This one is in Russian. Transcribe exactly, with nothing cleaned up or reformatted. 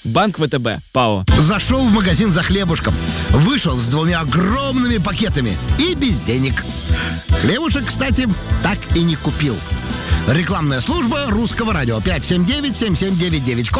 Банк ВТБ, ПАО. Зашел в магазин за хлебушком. Вышел с двумя огромными пакетами и без денег. Хлебушек, кстати, так и не купил. Рекламная служба Русского радио. пять семь девять семь семь девять девять.